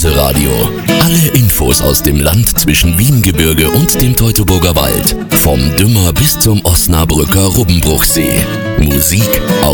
Presseradio. Alle Infos aus dem Land zwischen Wiehengebirge und dem Teutoburger Wald. Vom Dümmer bis zum Osnabrücker Rubbenbruchsee. Musik